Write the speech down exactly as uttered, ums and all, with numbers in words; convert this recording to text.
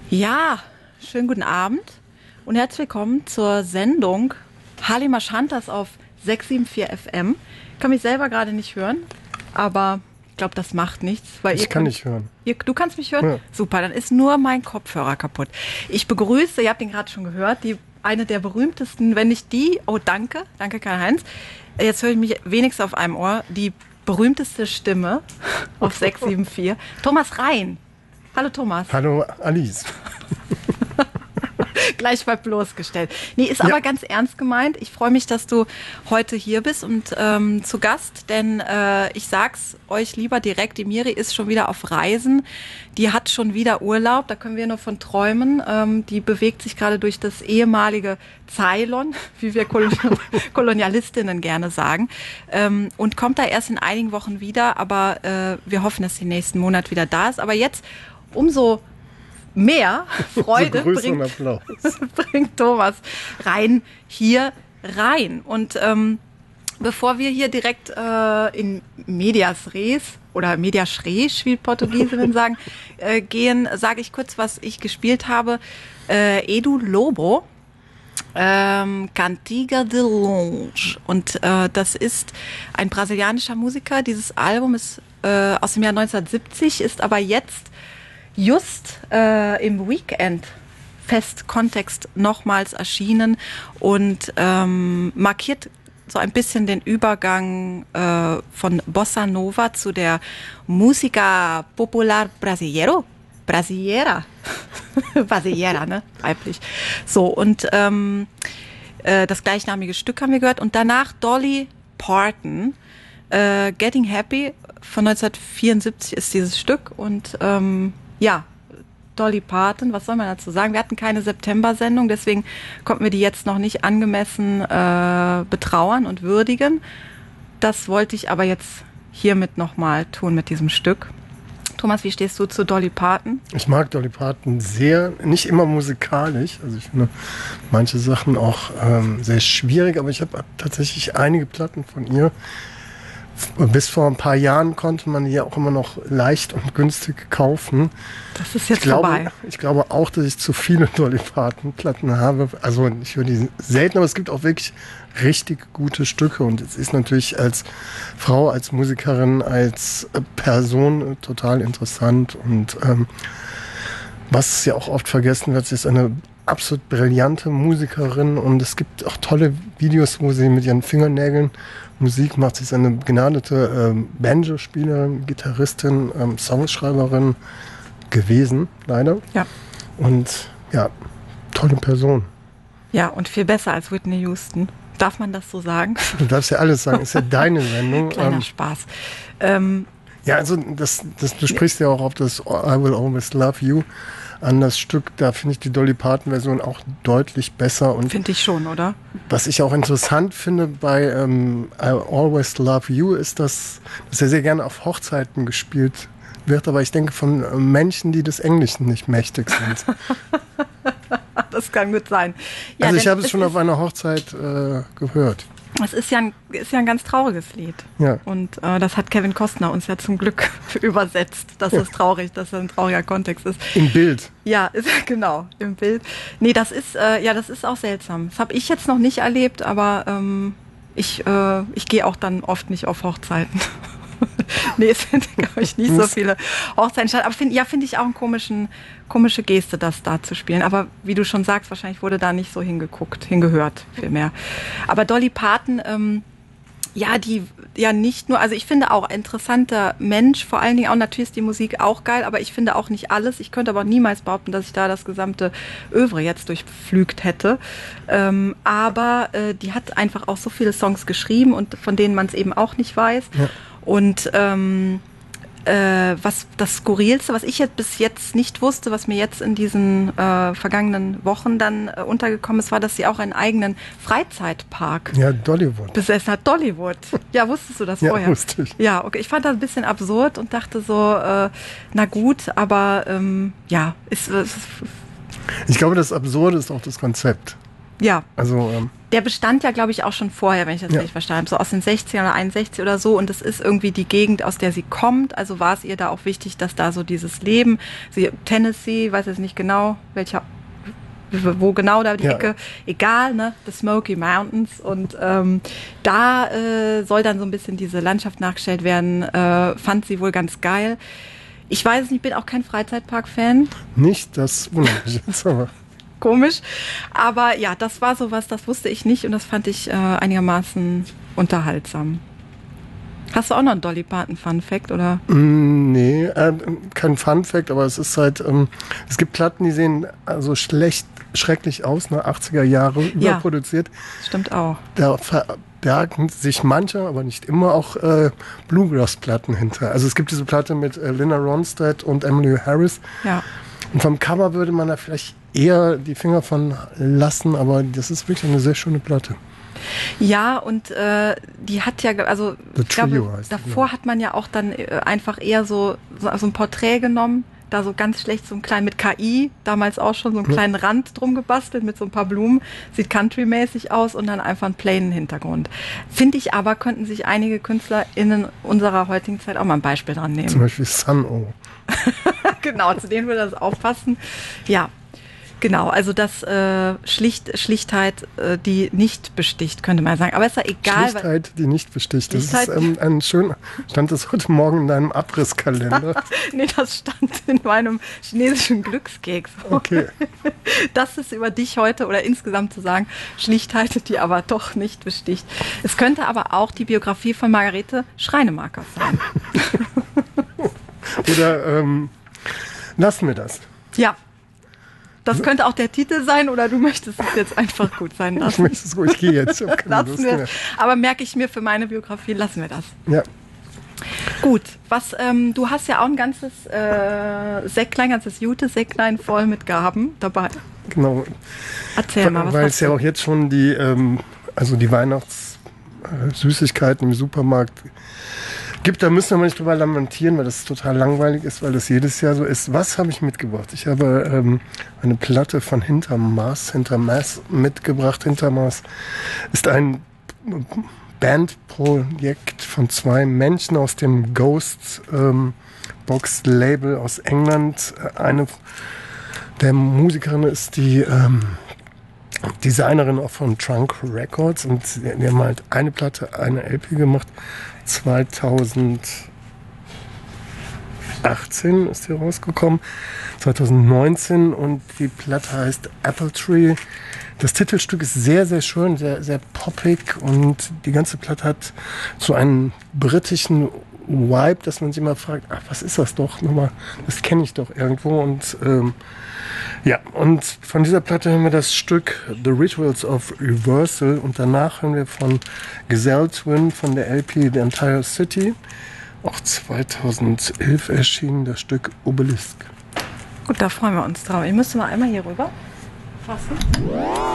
Ja, schönen guten Abend und herzlich willkommen zur Sendung Halima Shantas auf sechs sieben vier F M. Ich kann mich selber gerade nicht hören, aber ich glaube, das macht nichts. Weil ich ihr kann könnt, nicht hören. Ihr, du kannst mich hören? Ja. Super, dann ist nur mein Kopfhörer kaputt. Ich begrüße, ihr habt ihn gerade schon gehört, die, eine der berühmtesten, wenn nicht die, oh danke, danke Karl-Heinz, jetzt höre ich mich wenigstens auf einem Ohr, die berühmteste Stimme auf sechs sieben vier, Thomas Rhein. Hallo Thomas. Hallo Alice. Gleich mal bloßgestellt. Nee, ist ja. aber ganz ernst gemeint. Ich freue mich, dass du heute hier bist und ähm, zu Gast, denn äh, ich sag's euch lieber direkt, die Miri ist schon wieder auf Reisen. Die hat schon wieder Urlaub, da können wir nur von träumen. Ähm, die bewegt sich gerade durch das ehemalige Ceylon, wie wir Kolon- Kolonialistinnen gerne sagen, ähm, und kommt da erst in einigen Wochen wieder, aber äh, wir hoffen, dass sie nächsten Monat wieder da ist. Aber jetzt umso mehr Freude bringt, bringt Thomas Rhein hier rein. Und ähm, bevor wir hier direkt äh, in Medias Res oder Medias Res, wie Portugiesinnen sagen, äh, gehen, sage ich kurz, was ich gespielt habe. Äh, Edu Lobo, ähm, Cantiga de Longe. Und äh, das ist ein brasilianischer Musiker. Dieses Album ist äh, aus dem Jahr neunzehnhundertsiebzig, ist aber jetzt just äh, im Weekend-Fest-Kontext nochmals erschienen und ähm, markiert so ein bisschen den Übergang äh, von Bossa Nova zu der Música Popular Brasileiro. Brasileira. Brasileira, ne? Weiblich. So, und ähm, äh, das gleichnamige Stück haben wir gehört. Und danach Dolly Parton, äh, Getting Happy von neunzehnhundertvierundsiebzig ist dieses Stück. Und ähm, ja, Dolly Parton, was soll man dazu sagen? Wir hatten keine September-Sendung, deswegen konnten wir die jetzt noch nicht angemessen äh, betrauern und würdigen. Das wollte ich aber jetzt hiermit nochmal tun mit diesem Stück. Thomas, wie stehst du zu Dolly Parton? Ich mag Dolly Parton sehr, nicht immer musikalisch. Also ich finde manche Sachen auch ähm, sehr schwierig, aber ich habe tatsächlich einige Platten von ihr. Bis vor ein paar Jahren konnte man die auch immer noch leicht und günstig kaufen. Das ist jetzt ich glaube, vorbei. Ich glaube auch, dass ich zu viele Dolly Parton-Platten habe. Also ich höre die selten, aber es gibt auch wirklich richtig gute Stücke. Und es ist natürlich als Frau, als Musikerin, als Person total interessant. Und ähm, was ja auch oft vergessen wird, sie ist eine absolut brillante Musikerin. Und es gibt auch tolle Videos, wo sie mit ihren Fingernägeln Musik macht. Sie ist eine begnadete ähm, Banjo-Spielerin, Gitarristin, ähm, Songschreiberin gewesen, leider. Ja. Und ja, tolle Person. Ja, und viel besser als Whitney Houston. Darf man das so sagen? Du darfst ja alles sagen, ist ja deine Sendung. Kleiner ähm, Spaß. Ähm, ja, also das, das, du sprichst ja auch auf das I Will Always Love You an das Stück. Da finde ich die Dolly Parton-Version auch deutlich besser. Finde ich schon, oder? Was ich auch interessant finde bei ähm, I Always Love You ist, dass, dass er sehr gerne auf Hochzeiten gespielt wird, aber ich denke von äh, Menschen, die des Englischen nicht mächtig sind. Das kann gut sein. Ja, also ich habe es schon auf einer Hochzeit äh, gehört. Es ist ja ein, ist ja ein ganz trauriges Lied. Ja. Und äh, das hat Kevin Costner uns ja zum Glück übersetzt. Das ist traurig, dass das ein trauriger Kontext ist. Im Bild. Ja, ist, genau, im Bild. Nee, das ist, äh, ja, das ist auch seltsam. Das habe ich jetzt noch nicht erlebt, aber ähm, ich, äh, ich gehe auch dann oft nicht auf Hochzeiten. Nee, es sind, glaube ich, nicht so viele Hochzeiten statt. Aber find, ja, finde ich auch eine komischen, komische Geste, das da zu spielen. Aber wie du schon sagst, wahrscheinlich wurde da nicht so hingeguckt, hingehört vielmehr. Aber Dolly Parton, ähm, ja, die, ja nicht nur, also ich finde auch interessanter Mensch, vor allen Dingen auch, natürlich ist die Musik auch geil, aber ich finde auch nicht alles. Ich könnte aber niemals behaupten, dass ich da das gesamte Övre jetzt durchpflügt hätte. Ähm, aber äh, die hat einfach auch so viele Songs geschrieben und von denen man es eben auch nicht weiß. Ja. Und ähm, äh, was das Skurrilste, was ich jetzt bis jetzt nicht wusste, was mir jetzt in diesen äh, vergangenen Wochen dann äh, untergekommen ist, war, dass sie auch einen eigenen Freizeitpark ja, Dollywood. besessen hat. Dollywood. Ja, wusstest du das ja, vorher? Ja, wusste ich. Ja, okay. Ich fand das ein bisschen absurd und dachte so, äh, na gut, aber ähm, ja, ist, ist ich glaube, das Absurde ist auch das Konzept. Ja. Also, ähm, der bestand ja, glaube ich, auch schon vorher, wenn ich das ja. richtig verstanden habe, so aus den sechzigern oder einundsechzig oder so. Und das ist irgendwie die Gegend, aus der sie kommt. Also war es ihr da auch wichtig, dass da so dieses Leben, sie, Tennessee, weiß jetzt nicht genau, welcher, wo genau da die ja. Ecke, egal, ne, the Smoky Mountains. Und ähm, da äh, soll dann so ein bisschen diese Landschaft nachgestellt werden. Äh, fand sie wohl ganz geil. Ich weiß nicht, ich bin auch kein Freizeitpark-Fan. Nicht, das wundert mich jetzt aber. Komisch. Aber ja, das war sowas, das wusste ich nicht und das fand ich äh, einigermaßen unterhaltsam. Hast du auch noch einen Dolly Parton Fun Fact, oder? Mm, nee, äh, kein Fun Fact, aber es ist halt, ähm, es gibt Platten, die sehen also schlecht, schrecklich aus, ne, achtziger Jahre überproduziert. Ja, stimmt auch. Da verbergen sich manche, aber nicht immer, auch äh, Bluegrass-Platten hinter. Also es gibt diese Platte mit äh, Lina Ronstadt und Emily Harris. Ja. Und vom Cover würde man da vielleicht eher die Finger von lassen, aber das ist wirklich eine sehr schöne Platte. Ja, und äh, die hat ja, also The ich glaube, Trio heißt davor die, ja. hat man ja auch dann äh, einfach eher so, so, so ein Porträt genommen, da so ganz schlecht so ein klein mit K I, damals auch schon so einen kleinen Rand drum gebastelt mit so ein paar Blumen, sieht countrymäßig aus und dann einfach einen plainen Hintergrund. Finde ich aber, könnten sich einige KünstlerInnen unserer heutigen Zeit auch mal ein Beispiel dran nehmen. Zum Beispiel Sun-O. Genau, zu denen würde das aufpassen. Ja, genau, also das äh, Schlicht, Schlichtheit, äh, die nicht besticht, könnte man sagen. Aber ist ja egal. Schlichtheit, die nicht besticht. Das Schlichtheit, ist ähm, ein schöner, stand das heute Morgen in deinem Abrisskalender? Nee, das stand in meinem chinesischen Glückskeks. Okay. Das ist über dich heute oder insgesamt zu sagen, Schlichtheit, die aber doch nicht besticht. Es könnte aber auch die Biografie von Margarete Schreinemakers sein. Oder ähm, lassen wir das. Ja. Das könnte auch der Titel sein oder du möchtest es jetzt einfach gut sein lassen. Ich möchte es ruhig, ich gehe jetzt. Ich hab keine Lassen Lust wir, mehr. aber merke ich mir für meine Biografie, lassen wir das. Ja. Gut, was, ähm, du hast ja auch ein ganzes äh, Säcklein, ganzes Jute-Säcklein voll mit Gaben dabei. Genau. Erzähl mal, was Weil hast es ja du? auch jetzt schon die, ähm, also die Weihnachtssüßigkeiten im Supermarkt gibt, da müssen wir mal nicht drüber lamentieren, weil das total langweilig ist, weil das jedes Jahr so ist. Was habe ich mitgebracht? Ich habe ähm, eine Platte von Hintermaß, Hintermaß mitgebracht. Hintermaß ist ein Bandprojekt von zwei Menschen aus dem Ghost ähm, Box Label aus England. Eine der Musikerinnen ist die ähm, Designerin auch von Trunk Records und die haben halt eine Platte, eine L P gemacht. zweitausendachtzehn ist die rausgekommen, zweitausendneunzehn, und die Platte heißt Apple Tree. Das Titelstück ist sehr, sehr schön, sehr, sehr poppig und die ganze Platte hat so einen britischen Vibe, dass man sich immer fragt, ach, was ist das doch? Nochmal, das kenne ich doch irgendwo. Und ähm, ja, und von dieser Platte hören wir das Stück The Rituals of Reversal und danach hören wir von Gazelle Twin von der L P The Entire City, auch zweitausendelf erschienen, das Stück Obelisk. Gut, da freuen wir uns drauf. Ich müsste mal einmal hier rüber fassen.